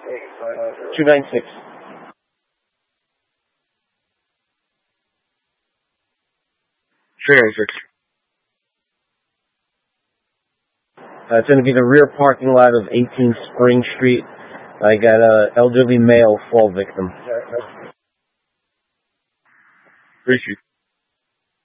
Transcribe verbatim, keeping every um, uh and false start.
two ninety-six. three ninety-six. Uh, it's going to be the rear parking lot of eighteen Spring Street. I got a elderly male fall victim. Appreciate it.